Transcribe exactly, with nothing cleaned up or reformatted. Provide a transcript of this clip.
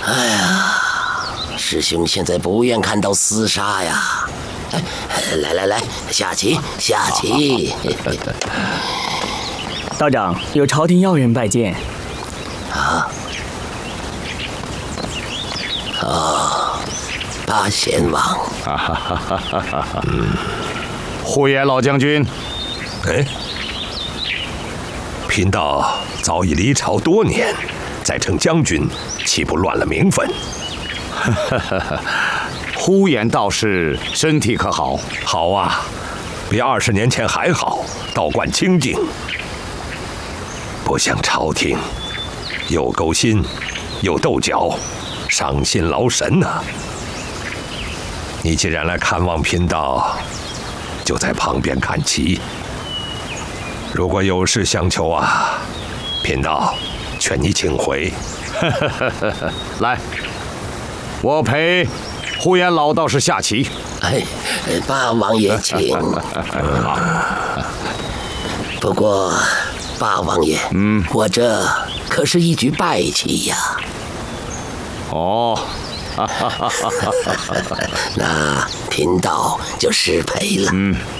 哎呀，师兄现在不愿看到厮杀呀！哎，来来来，下棋下棋。 道长，有朝廷要员拜见。 啊。哦，八贤王。 哈哈哈哈哈哈！嗯，呼延老将军。 哎，贫道早已离朝多年，再称将军，岂不乱了名分？ 呼延道士身体可好？ 好啊，比二十年前还好，道观清净。不像朝廷，又勾心，又斗角，伤心劳神呐、啊。你既然来看望贫道，就在旁边看棋。如果有事相求啊，贫道劝你请回。 来，我陪呼延老道士下棋。 哎，八王爷请。 好。 不过，八王爷，嗯，我这可是一局败棋呀。 哦。 那贫道就失陪了。 嗯。